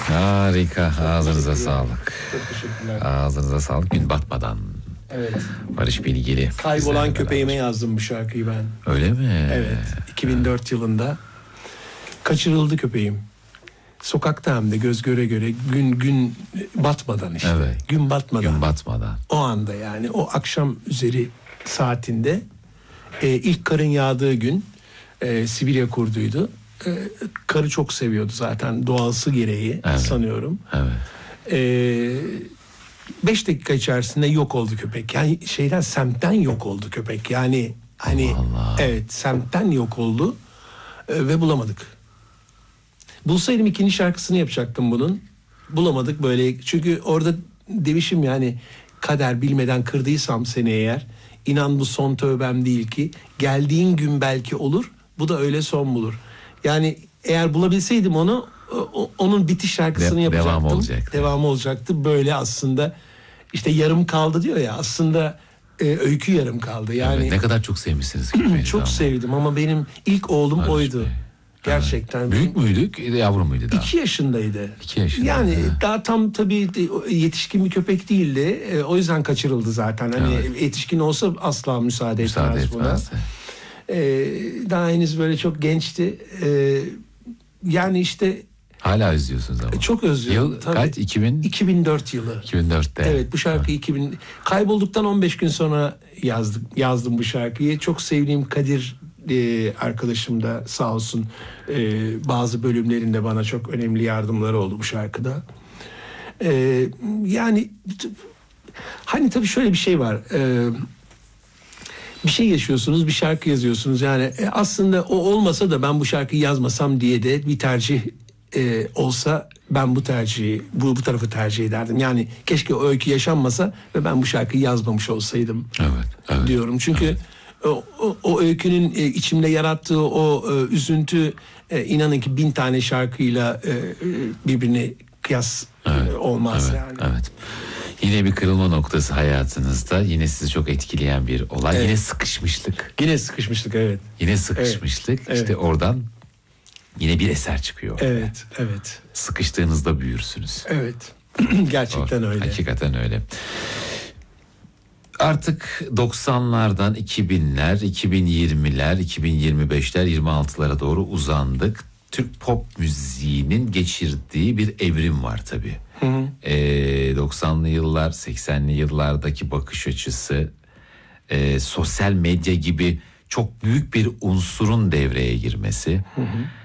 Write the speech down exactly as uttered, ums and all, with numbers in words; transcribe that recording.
Harika. Ağzınıza sağlık. Çok teşekkürler. Ağzınıza sağlık. Gün batmadan. Evet. Barış Bilgili. Kaybolan köpeğime yazdım bu şarkıyı ben. Öyle mi? Evet. iki bin dört evet. yılında kaçırıldı köpeğim. Sokakta hem de göz göre göre gün gün batmadan işte. Evet. Gün batmadan. Gün batmadan. O anda yani o akşam üzeri saatinde e, ilk karın yağdığı gün e, Sibirya kurduydu. E, karı çok seviyordu zaten doğası gereği evet. sanıyorum. Evet. E, beş dakika içerisinde yok oldu köpek. Yani şeyden semtten yok oldu köpek. Yani hani Allah Allah. evet semtten yok oldu e, ve bulamadık. Bulsaydım ikinci şarkısını yapacaktım bunun. Bulamadık böyle. Çünkü orada demişim yani kader bilmeden kırdıysam seni eğer. İnan bu son tövbem değil ki. Geldiğin gün belki olur. Bu da öyle son bulur. Yani eğer bulabilseydim onu o, onun bitiş şarkısını De- yapacaktım. Devamı olacaktı. Devamı olacaktı. Böyle aslında işte yarım kaldı diyor ya. Aslında e, öykü yarım kaldı. Yani evet, ne kadar çok sevmişsiniz köpeğinizi. çok ama. sevdim ama benim ilk oğlum Barış oydu. Bey. Gerçekten. Evet. Büyük müydük, yavru muydu daha? İki yaşındaydı. İki yaşında. Yani ha. daha tam tabii yetişkin bir köpek değildi. E, o yüzden kaçırıldı zaten. Hani evet. yetişkin olsa asla müsaade, müsaade etmez buna. etmezdi. E, daha henüz böyle çok gençti. E, yani işte hala özlüyorsunuz ama. çok özlüyorum. Yıl tabii. kaç? iki bin? iki bin dört yılı. iki bin dörtte. Evet bu şarkıyı iki bin kaybolduktan on beş gün sonra yazdık yazdım bu şarkıyı. Çok sevdiğim Kadir Ee, arkadaşım da sağ olsun e, bazı bölümlerinde bana çok önemli yardımları oldu bu şarkıda. Ee, yani hani tabii şöyle bir şey var. Ee, bir şey yaşıyorsunuz, bir şarkı yazıyorsunuz. Yani e, aslında o olmasa da ben bu şarkıyı yazmasam diye de bir tercih e, olsa ben bu tercihi, bu, bu tarafı tercih ederdim. Yani keşke o öykü yaşanmasa ve ben bu şarkıyı yazmamış olsaydım evet, evet, diyorum. Çünkü evet. O, o, o öykünün e, içimde yarattığı o e, üzüntü e, inanın ki bin tane şarkıyla e, birbirine kıyas evet, e, olmaz evet, yani. Evet. Yine bir kırılma noktası hayatınızda. Yine sizi çok etkileyen bir olay. Evet. Yine sıkışmışlık. Yine sıkışmıştık evet. Yine sıkışmışlık. Evet. İşte oradan yine bir eser çıkıyor. Evet, evet. Sıkıştığınızda büyürsünüz. Evet. Gerçekten Doğru. öyle. Hakikaten öyle. Artık doksanlardan iki binler, iki bin yirmiler, iki bin yirmi beşler, yirmi altılara doğru uzandık. Türk pop müziğinin geçirdiği bir evrim var tabii. Hı hı. Ee, doksanlı yıllar, seksenli yıllardaki bakış açısı, e, sosyal medya gibi çok büyük bir unsurun devreye girmesi. Hı hı.